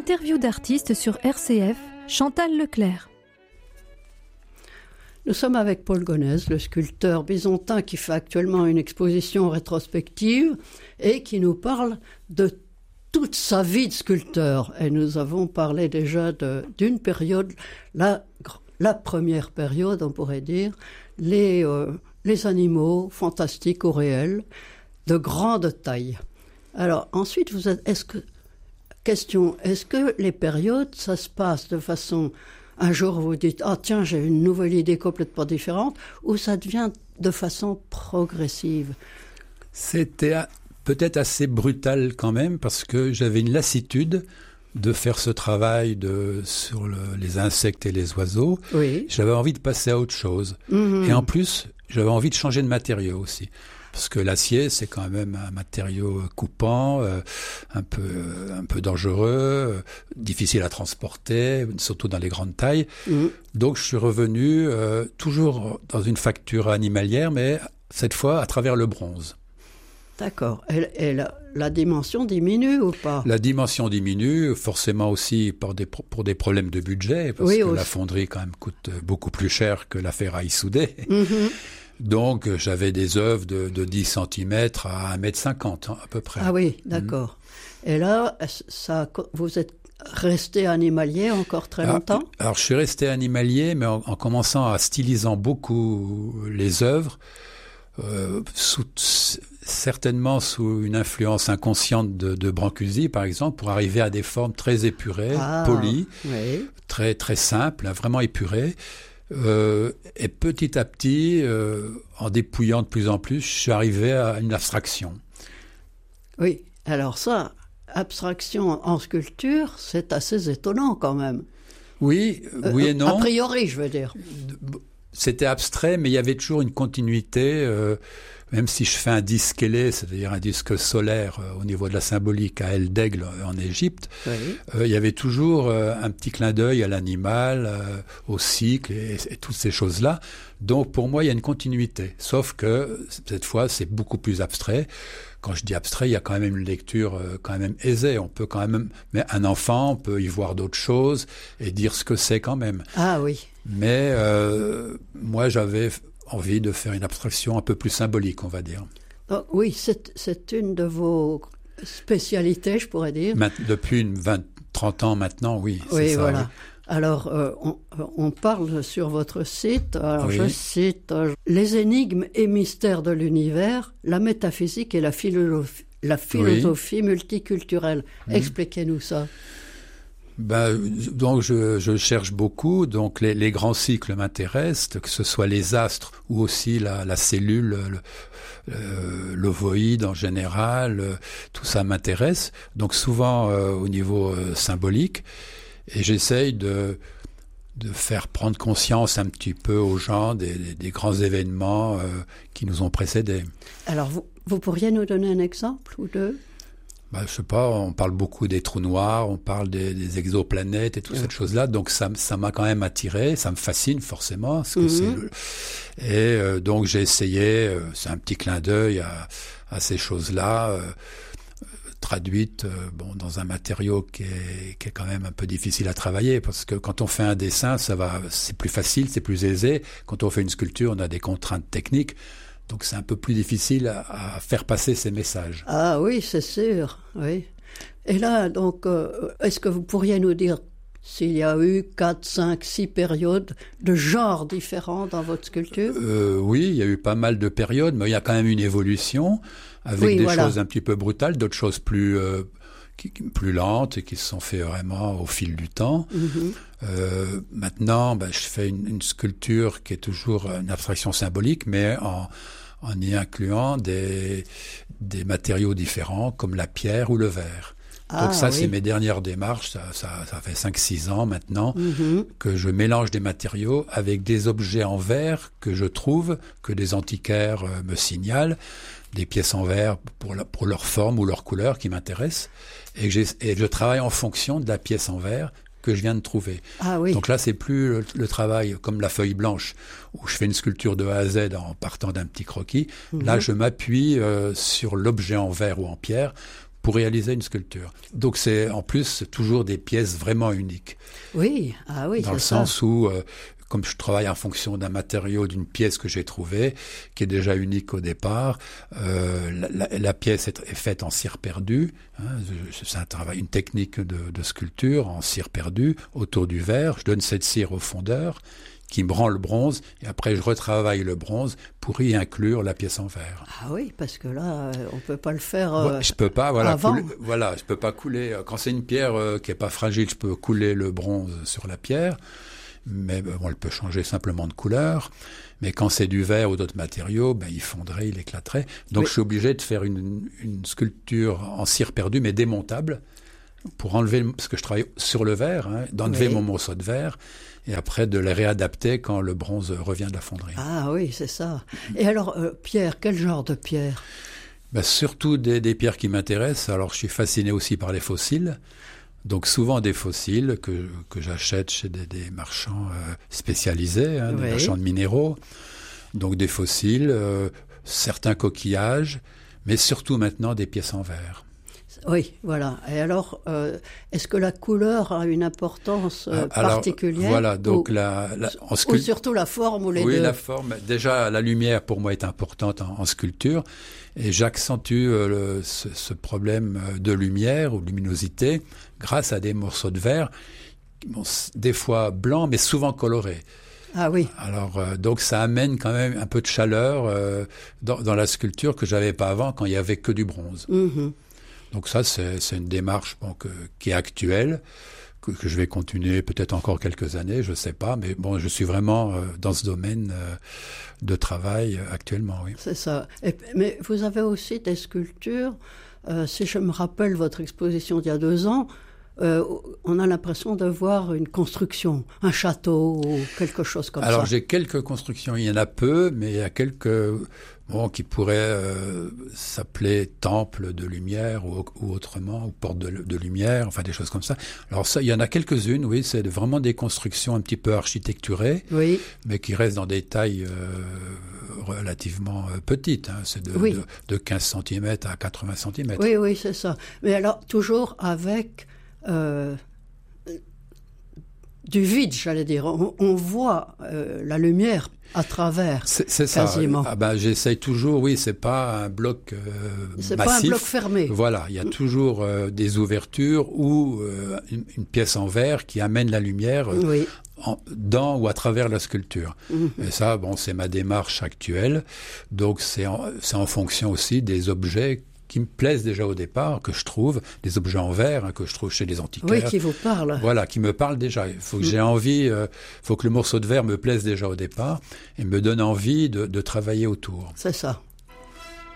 Interview d'artistes sur RCF, Chantal Leclerc. Nous sommes avec Paul Gonesse, le sculpteur byzantin qui fait actuellement une exposition rétrospective et qui nous parle de toute sa vie de sculpteur. Et nous avons parlé déjà d'une période, la première période, on pourrait dire, les animaux fantastiques ou réels, de grande taille. Alors ensuite, est-ce que les périodes, ça se passe de façon... Un jour, vous dites « Ah tiens, j'ai une nouvelle idée complètement différente » ou ça devient de façon progressive? C'était peut-être assez brutal quand même parce que j'avais une lassitude de faire ce travail sur les insectes et les oiseaux. Oui. J'avais envie de passer à autre chose. Mm-hmm. Et en plus, j'avais envie de changer de matériau aussi. Parce que l'acier, c'est quand même un matériau coupant, un peu dangereux, difficile à transporter, surtout dans les grandes tailles. Mm. Donc je suis revenu toujours dans une facture animalière, mais cette fois à travers le bronze. D'accord. Et la dimension diminue ou pas? La dimension diminue, forcément aussi pour des problèmes de budget, parce que la fonderie quand même coûte beaucoup plus cher que la ferraille soudée. Mm-hmm. Donc, j'avais des œuvres de 10 cm à 1,50 m à peu près. Ah oui, d'accord. Et là, vous êtes resté animalier encore très longtemps? Alors, je suis resté animalier, mais en commençant à stylisant beaucoup les œuvres, certainement sous une influence inconsciente de Brancusi, par exemple, pour arriver à des formes très épurées, polies, oui. très, très simples, vraiment épurées. Et petit à petit, en dépouillant de plus en plus, je suis arrivé à une abstraction. Oui, alors ça, abstraction en sculpture, c'est assez étonnant quand même. Oui et non. A priori, je veux dire. C'était abstrait, mais il y avait toujours une continuité. Même si je fais un disque ailé, c'est-à-dire un disque solaire au niveau de la symbolique à aile d'aigle en Égypte, oui. Il y avait toujours un petit clin d'œil à l'animal, au cycle et toutes ces choses-là. Donc pour moi, il y a une continuité. Sauf que cette fois, c'est beaucoup plus abstrait. Quand je dis abstrait, il y a quand même une lecture quand même aisée. On peut quand même, mais un enfant, on peut y voir d'autres choses et dire ce que c'est quand même. Ah oui. Mais moi, j'avais envie de faire une abstraction un peu plus symbolique, on va dire. Oh, oui, c'est une de vos spécialités, je pourrais dire. Depuis 30 ans maintenant, oui. Oui, c'est ça, voilà. Oui. Alors, on parle sur votre site, alors oui. je cite « Les énigmes et mystères de l'univers, la métaphysique et la philosophie multiculturelle ». Expliquez-nous ça. Donc je cherche beaucoup, donc les grands cycles m'intéressent, que ce soit les astres ou aussi la cellule, l'ovoïde en général, tout ça m'intéresse, donc souvent au niveau symbolique, et j'essaye de faire prendre conscience un petit peu aux gens des grands événements qui nous ont précédés. Alors vous pourriez nous donner un exemple ou deux? Je sais pas, on parle beaucoup des trous noirs, on parle des exoplanètes et toutes ces choses-là, donc ça m'a quand même attiré, ça me fascine forcément, parce que donc j'ai essayé, c'est un petit clin d'œil à ces choses-là, traduites dans un matériau qui est quand même un peu difficile à travailler, parce que quand on fait un dessin, c'est plus facile, c'est plus aisé. Quand on fait une sculpture, on a des contraintes techniques. Donc c'est un peu plus difficile à faire passer ces messages. Ah oui, c'est sûr, oui. Et là, donc, est-ce que vous pourriez nous dire s'il y a eu 4, 5, 6 périodes de genres différents dans votre sculpture? Oui, il y a eu pas mal de périodes, mais il y a quand même une évolution, avec des choses un petit peu brutales, d'autres choses plus lentes et qui se sont fait vraiment au fil du temps. Maintenant, je fais une sculpture qui est toujours une abstraction symbolique, mais en y incluant des matériaux différents comme la pierre ou le verre. Donc ça, c'est mes dernières démarches, ça fait 5-6 ans maintenant que je mélange des matériaux avec des objets en verre que je trouve, que des antiquaires me signalent, des pièces en verre pour leur forme ou leur couleur qui m'intéressent, et je travaille en fonction de la pièce en verre que je viens de trouver. Ah oui. Donc là, c'est plus le travail comme la feuille blanche, où je fais une sculpture de A à Z en partant d'un petit croquis. Là, je m'appuie sur l'objet en verre ou en pierre pour réaliser une sculpture. Donc c'est en plus toujours des pièces vraiment uniques. Oui, dans le sens où comme je travaille en fonction d'un matériau, d'une pièce que j'ai trouvée, qui est déjà unique au départ, la pièce est faite en cire perdue. C'est un travail, une technique de sculpture en cire perdue autour du verre. Je donne cette cire au fondeur qui me rend le bronze, et après je retravaille le bronze pour y inclure la pièce en verre. Ah oui, parce que là, on peut pas le faire je peux pas, avant. Je peux pas couler. Quand c'est une pierre qui est pas fragile, je peux couler le bronze sur la pierre. Mais bon, elle peut changer simplement de couleur. Mais quand c'est du verre ou d'autres matériaux, il fondrait, il éclaterait. Donc je suis obligé de faire une sculpture en cire perdue, mais démontable, pour enlever, parce que je travaille sur le verre, d'enlever mon morceau de verre, et après de les réadapter quand le bronze revient de la fonderie. Ah oui, c'est ça. Et alors, pierre, quel genre de pierre ? Surtout des pierres qui m'intéressent. Alors je suis fasciné aussi par les fossiles. Donc souvent des fossiles que j'achète chez des marchands spécialisés, des marchands de minéraux. Donc des fossiles, certains coquillages, mais surtout maintenant des pièces en verre. Oui, voilà. Et alors, est-ce que la couleur a une importance particulière ? Voilà, donc ou surtout la forme ou les deux ? Oui, la forme. Déjà, la lumière pour moi est importante en sculpture, et j'accentue ce problème de lumière ou de luminosité grâce à des morceaux de verre, des fois blancs, mais souvent colorés. Ah oui. Alors, donc ça amène quand même un peu de chaleur dans la sculpture que j'avais pas avant, quand il y avait que du bronze. Mm-hmm. Donc ça, c'est une démarche qui est actuelle, que je vais continuer peut-être encore quelques années, je sais pas, mais bon, je suis vraiment dans ce domaine de travail actuellement, oui. C'est ça. Mais vous avez aussi des sculptures, si je me rappelle votre exposition d'il y a 2 ans, on a l'impression de voir une construction, un château ou quelque chose comme ça. Alors j'ai quelques constructions, il y en a peu, mais il y a quelques qui pourraient s'appeler temple de lumière ou autrement, ou porte de lumière, enfin des choses comme ça. Alors ça, il y en a quelques-unes, oui, c'est vraiment des constructions un petit peu architecturées, mais qui restent dans des tailles relativement petites. C'est de 15 cm à 80 cm. Oui, c'est ça. Mais alors, toujours avec du vide, j'allais dire. On voit la lumière à travers, c'est quasiment. Ça. J'essaye toujours, oui, c'est pas un bloc c'est massif. Pas un bloc fermé. Voilà, il y a toujours des ouvertures ou une pièce en verre qui amène la lumière dans ou à travers la sculpture. Et ça, c'est ma démarche actuelle. Donc c'est en fonction aussi des objets qui me plaisent déjà au départ, que je trouve, des objets en verre, que je trouve chez les antiquaires. Oui, qui vous parlent. Voilà, qui me parlent déjà. Il faut que j'ai envie, faut que le morceau de verre me plaise déjà au départ et me donne envie de travailler autour. C'est ça.